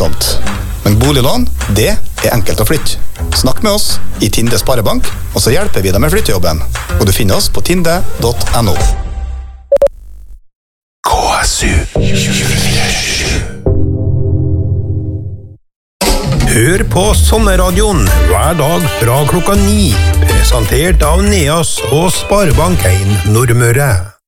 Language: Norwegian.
slitsomt. Men boliglån, det er enkelt å flytte. Snakk med oss i Tinde Sparebank, og så hjelper vi deg med flyttejobben. Og du finner oss på tinde.no. KSU. Hør på Sommerradioen hver dag fra klokka 9, presentert av Neas og Sparebank 1 Nordmøre.